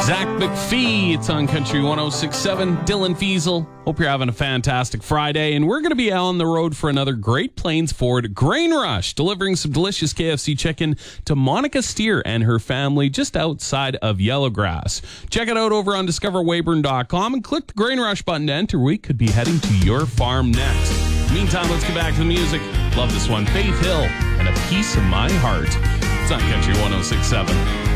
Zach McPhee, it's on Country 106.7. Dylan Fiesel, hope you're having a fantastic Friday. And we're going to be on the road for another Great Plains Ford Grain Rush, delivering some delicious KFC chicken to Monica Steer and her family just outside of Yellowgrass. Check it out over on discoverweyburn.com and click the Grain Rush button to enter. We could be heading to your farm next. Meantime, let's get back to the music. Love this one. Faith Hill and A Piece of My Heart. It's on Country 106.7.